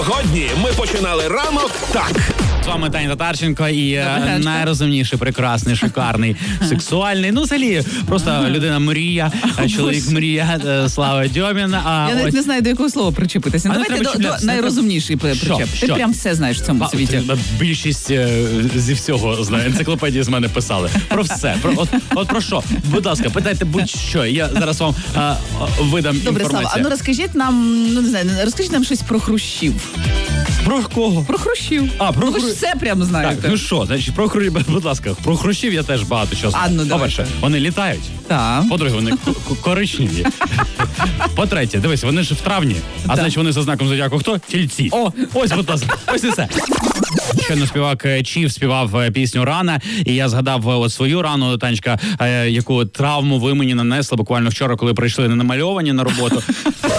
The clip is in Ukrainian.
Сьогодні ми починали ранок так. З вами Таня Татарченко і найрозумніший, прекрасний, шикарний, сексуальний. Ну, взагалі, просто людина мрія, чоловік мрія, Слава Дьомін. Я навіть не знаю, до якого слова причепитися. Давайте до найрозумніший причеп. Ти прям все знаєш в цьому світі. Більшість зі всього знає. Енциклопедії з мене писали. Про все. От про що? Будь ласка, питайте будь-що. Я зараз вам видам Добре, інформацію. Слава, а ну розкажіть нам, ну не знаю, розкажіть нам щось про хрущів. Про кого? Про хрущів. Про ви ж все прям знаєте. Так, ну що, значить, будь ласка, про хрущів я теж багато чого знаю. Ну, по-перше, вони літають. Так. По-друге, вони коричневі. По-третє, дивись, вони ж в травні, а значить вони за знаком зодіаку хто? Тільці. Ось, будь ласка, ось і все. Щойно співак Чів співав пісню «Рана», і я згадав от свою рану, Танечка, яку травму ви мені нанесли буквально вчора, коли прийшли ненамальовані на роботу.